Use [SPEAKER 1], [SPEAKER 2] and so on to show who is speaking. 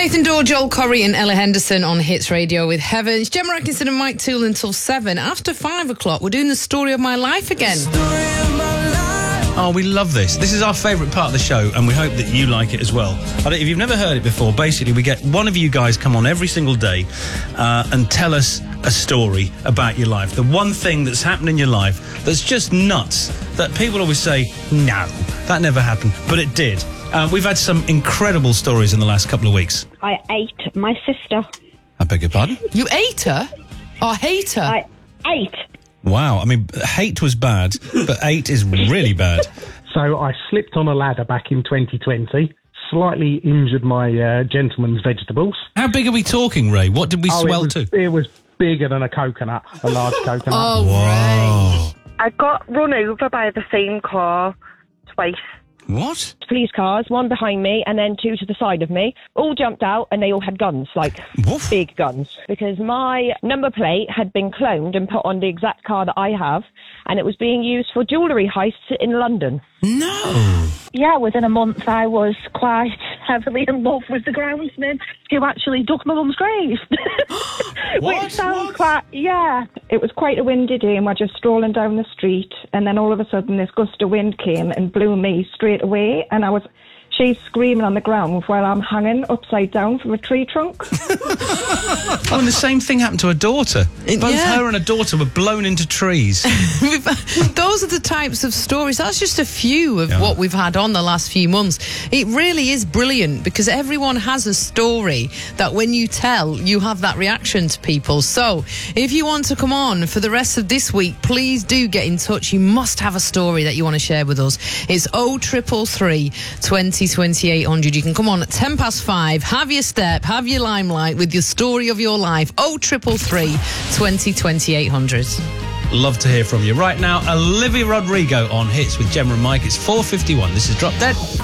[SPEAKER 1] Nathan Dawe, Joel Corry and Ella Henderson on Hits Radio with Heaven. It's Gemma Atkinson and Mike Toole until 7. After 5 o'clock, we're doing the story of my life again.
[SPEAKER 2] Oh, we love this. This is our favourite part of the show, and we hope that you like it as well. If you've never heard it before, basically we get one of you guys come on every single day and tell us a story about your life. The one thing that's happened in your life that's just nuts, that people always say, no, that never happened, but it did. We've had some incredible stories in the last couple of weeks.
[SPEAKER 3] I ate my sister.
[SPEAKER 2] I beg your pardon?
[SPEAKER 1] You ate her? Or hate her?
[SPEAKER 3] I ate.
[SPEAKER 2] Wow, I mean, hate was bad, but ate is really bad.
[SPEAKER 4] So I slipped on a ladder back in 2020, slightly injured my gentleman's vegetables.
[SPEAKER 2] How big are we talking, Ray? What did we swell to?
[SPEAKER 4] It was bigger than a coconut, a large coconut.
[SPEAKER 1] Oh,
[SPEAKER 2] Whoa.
[SPEAKER 3] I got run over by the same car twice.
[SPEAKER 2] What?
[SPEAKER 5] Police cars, one behind me and then two to the side of me, all jumped out and they all had guns, like
[SPEAKER 2] Woof.
[SPEAKER 5] big guns, because my number plate had been cloned and put on the exact car that I have, and it was being used for jewellery heists in London.
[SPEAKER 2] No.
[SPEAKER 6] Yeah, within a month I was quite heavily in love with the groundsman who actually dug my mum's grave.
[SPEAKER 2] What?
[SPEAKER 6] Which sounds quite, yeah. It was quite a windy day and we're just strolling down the street, and then all of a sudden this gust of wind came and blew me straight away, and she's screaming on the ground while I'm hanging upside down from a tree trunk.
[SPEAKER 2] Oh, and the same thing happened to her daughter. Both
[SPEAKER 1] Yeah.
[SPEAKER 2] her and her daughter were blown into trees.
[SPEAKER 1] Those are the types of stories. That's just a few of what we've had on the last few months. It really is brilliant because everyone has a story that when you tell, you have that reaction to people. So if you want to come on for the rest of this week, please do get in touch. You must have a story that you want to share with us. It's 0333 20 2800. You can come on at 5:10, have your step, have your limelight with your story of your life. 0333 20 2800.
[SPEAKER 2] Love to hear from you. Right now, Olivia Rodrigo on Hits with Gemma and Mike. It's 4:51. This is Drop Dead.